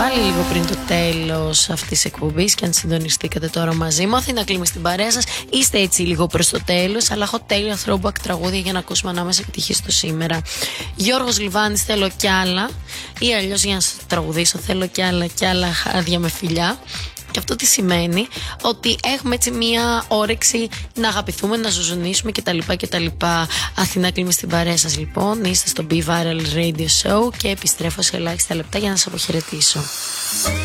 πάλι λίγο πριν το τέλος αυτής της εκπομπής. Και αν συντονιστήκατε τώρα μαζί μου, Αθήνα Κλίμη στην παρέα σας. Είστε έτσι λίγο προς το τέλος, αλλά έχω τέλεια throwback τραγούδια για να ακούσουμε ανάμεσα επιτυχίες του σήμερα. Γιώργος Λιβάνης, θέλω κι άλλα. Ή αλλιώς για να σας τραγουδήσω, θέλω κι άλλα χάδια με φιλιά. Και αυτό τι σημαίνει? Ότι έχουμε έτσι μία όρεξη να αγαπηθούμε, να ζουζουνίσουμε κτλ. Αθηνά Κλίμη στην παρέα σας λοιπόν. Είστε στο Be Viral Radio Show και επιστρέφω σε ελάχιστα λεπτά για να σας αποχαιρετήσω.